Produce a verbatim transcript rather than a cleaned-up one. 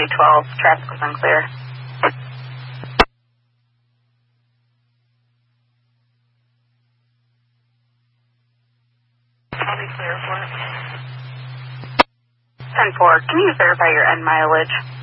twelve, traffic was unclear. I'll be clear for it. ten four, can you verify your end mileage?